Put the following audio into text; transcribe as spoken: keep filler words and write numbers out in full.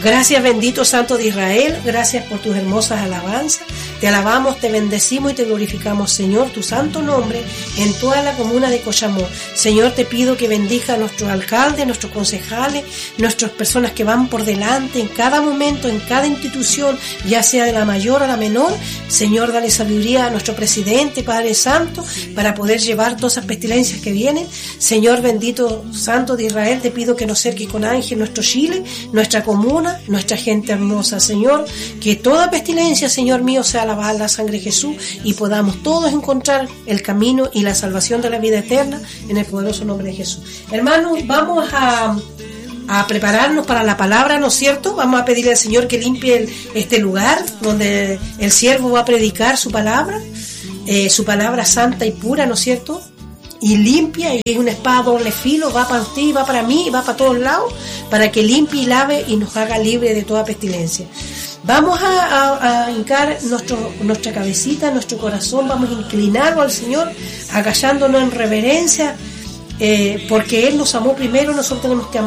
Gracias, bendito Santo de Israel, gracias por tus hermosas alabanzas. Te alabamos, te bendecimos y te glorificamos, Señor, tu santo nombre en toda la comuna de Coyamó. Señor, te pido que bendiga a nuestros alcaldes, nuestros concejales, nuestras personas que van por delante en cada momento, en cada institución, ya sea de la mayor a la menor. Señor, dale sabiduría a nuestro presidente, Padre Santo, para poder llevar todas esas pestilencias que vienen. Señor, bendito Santo de Israel, te pido que nos cerque con ángel nuestro Chile, nuestra comuna, nuestra gente hermosa, Señor, que toda pestilencia, Señor mío, sea lavada en la sangre de Jesús y podamos todos encontrar el camino y la salvación de la vida eterna en el poderoso nombre de Jesús. Hermanos, vamos a, a prepararnos para la palabra, ¿no es cierto? Vamos a pedirle al Señor que limpie el, este lugar donde el siervo va a predicar su palabra, eh, su palabra santa y pura, ¿no es cierto? Y limpia, y es una espada doble filo, va para usted, va para mí, va para todos lados, para que limpie y lave y nos haga libre de toda pestilencia. Vamos a, a, a hincar nuestro, nuestra cabecita, nuestro corazón, vamos a inclinarlo al Señor, agachándonos en reverencia, eh, porque Él nos amó primero, nosotros tenemos que amar